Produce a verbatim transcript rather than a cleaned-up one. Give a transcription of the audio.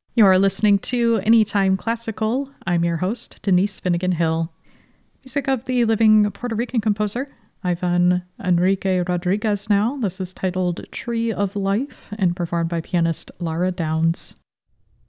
You're listening to Anytime Classical. I'm your host, Denise Finnegan Hill. Music of the living Puerto Rican composer, Ivan Enrique Rodriguez now. This is titled Tree of Life and performed by pianist Lara Downs.